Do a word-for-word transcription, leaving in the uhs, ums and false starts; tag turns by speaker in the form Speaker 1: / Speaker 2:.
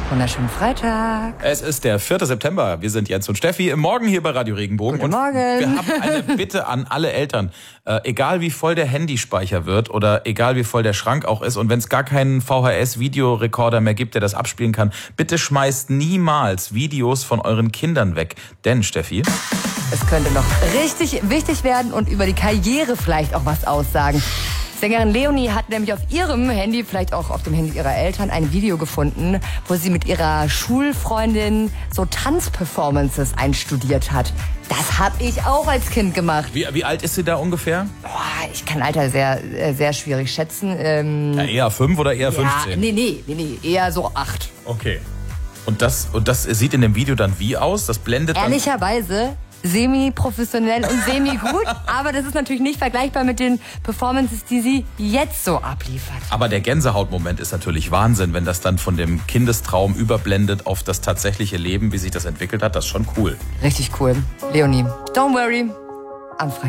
Speaker 1: Wunderschönen Freitag.
Speaker 2: Es ist der vierte September. Wir sind Jens und Steffi. Morgen hier bei Radio Regenbogen.
Speaker 1: Guten Morgen.
Speaker 2: Und wir haben eine Bitte an alle Eltern. Äh, egal wie voll der Handyspeicher wird oder egal wie voll der Schrank auch ist und wenn es gar keinen V H S-Videorekorder mehr gibt, der das abspielen kann, bitte schmeißt niemals Videos von euren Kindern weg. Denn, Steffi,
Speaker 1: es könnte noch richtig wichtig werden und über die Karriere vielleicht auch was aussagen. Sängerin Leonie hat nämlich auf ihrem Handy, vielleicht auch auf dem Handy ihrer Eltern, ein Video gefunden, wo sie mit ihrer Schulfreundin so Tanzperformances einstudiert hat. Das habe ich auch als Kind gemacht.
Speaker 2: wie, wie alt ist sie da ungefähr?
Speaker 1: Boah, ich kann Alter sehr, sehr schwierig schätzen. Ähm,
Speaker 2: Ja, eher fünf oder eher
Speaker 1: ja,
Speaker 2: fünfzehn?
Speaker 1: nee, nee, nee, nee, eher so acht.
Speaker 2: Okay. Und das, und das sieht in dem Video dann wie aus? Das blendet dann...
Speaker 1: Ehrlicherweise semi-professionell und semi-gut, aber das ist natürlich nicht vergleichbar mit den Performances, die sie jetzt so abliefert.
Speaker 2: Aber der Gänsehautmoment ist natürlich Wahnsinn, wenn das dann von dem Kindestraum überblendet auf das tatsächliche Leben, wie sich das entwickelt hat. Das ist schon cool.
Speaker 1: Richtig cool. Leonie, don't worry, am Freitag.